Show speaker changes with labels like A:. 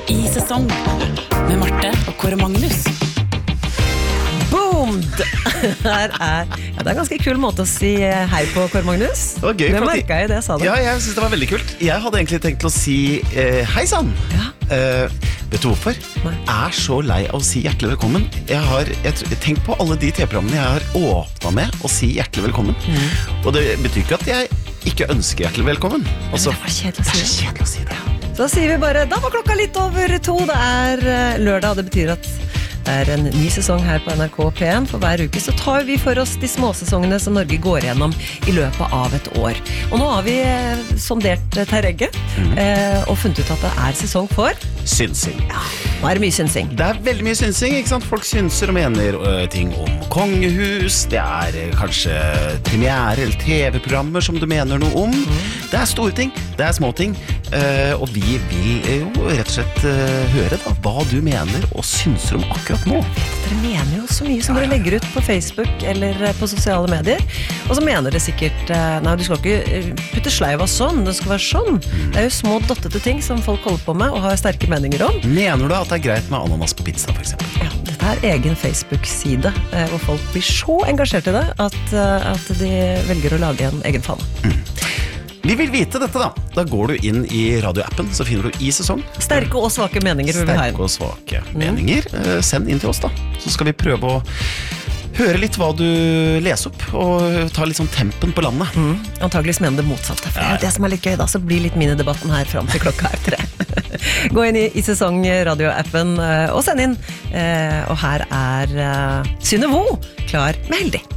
A: I sesong med Marte og Kåre Magnus.
B: Boom! Det er ganske kul måte å si hei på, Kåre Magnus.
C: Det var gøy.
B: Det merket jeg det jeg sa det.
C: Ja, jeg synes det var veldig kult. Jeg hadde egentlig tenkt å si hei sann.
B: Ja.
C: Vet du hvorfor? Jeg er så lei av å si hjertelig velkommen. Jeg har tenkt på alle de TV-programmene jeg har åpnet med å si hjertelig velkommen. Og det betyr ikke at jeg ikke ønsker hjertelig velkommen.
B: Men det er for kjedelig å si det.
C: Det er så kjedelig å si det.
B: Så da sier vi bare, da var klokka litt over 2. Det er lørdag, og det betyr at det er en ny sesong her på NRK P1. For hver uke så tar vi for oss de småsesongene som Norge går gjennom i løpet av et år. Og nå har vi sondert terrenget og funnet ut at det er sesong for
C: Synsing.
B: Ja, nå er det mye synsing.
C: Det er veldig mye synsing, ikke sant? Folk synser og mener ting om kongehus. Det er kanskje premiere eller TV-programmer som du mener noe om. Det er store ting, det er små ting. Og vi vil jo rett og slett høre da, hva du mener og synser om akkurat nå.
B: Dere mener jo så mye som dere legger ut på Facebook eller på sosiale medier. Og så mener dere sikkert, nei, du skal ikke putte sleiva sånn, det skal være sånn. Det er jo små dottete ting som folk holder på med og har sterke meninger om.
C: Mener du at det er greit med ananas på pizza, for eksempel?
B: Ja, dette er egen Facebook-side, hvor folk blir så engasjert i det at de velger å lage en egen fane.
C: Vi vil vite dette da. Da går du inn i radioappen, så finner du I sesong.
B: Sterke og svake meninger vil vi ha inn.
C: Sterke og svake meninger. Send inn til oss da. Så skal vi prøve å høre litt hva du leser opp, og ta litt sånn tempen på landet.
B: Antageligvis mener det motsatte. For det er jo det som er litt gøy da, så blir litt minidebatten her frem til klokka er 3. Gå inn i sesong radioappen og send inn. Og her er Synne Vo klar med Heldig.